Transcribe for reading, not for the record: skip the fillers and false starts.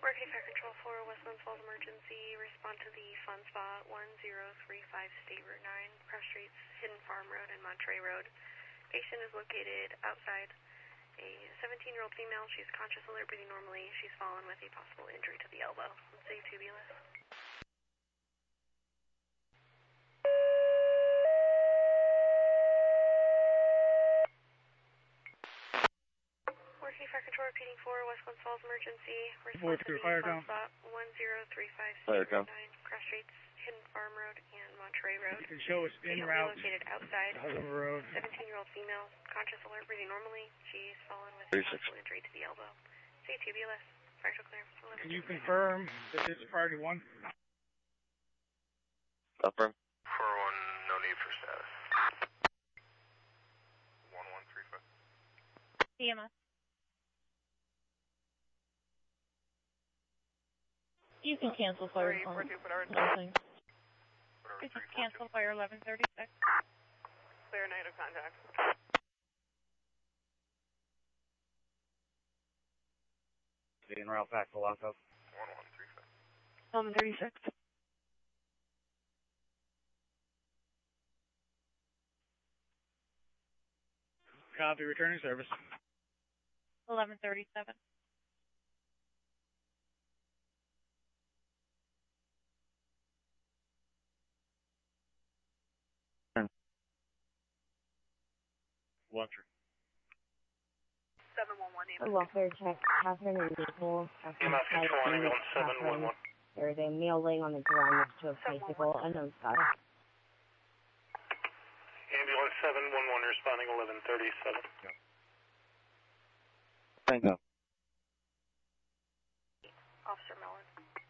Working Fire Control 4, Westlands Falls Emergency. Respond to the Fun Spot 1035 State Route 9, Cross Streets, Hidden Farm Road, and Monterey Road. Patient is located outside. A 17-year-old female. She's conscious, alert, breathing normally. She's fallen with a possible injury to the elbow. Let's say tubulus. Working Fire Control repeating 4, Westlands Falls Emergency. Response to the Fun Spot 1035 State Route 9, Cross Streets, Hidden Farm Road, and Monterey Road. You can show us in route. Located outside. Road. 17-year-old female, conscious, alert, breathing normally. She's fallen with a possible injury to the elbow. Say tubulus. Partial clearance. Can you confirm that this is priority 1? Confirm. 4-1, no need for status. 1135. EMS. You can cancel fire. You can cancel fire 1136. Clear negative contact. En route back to lockup. 1135. 1136. Copy, returning service. 1137. Watcher. 711. Welfare check, Catherine and Nicole. EMS control, ambulance 711. There is a male laying on the ground next to a bicycle, unknown status. Ambulance 711 responding 1137. Tango. Officer Mellon.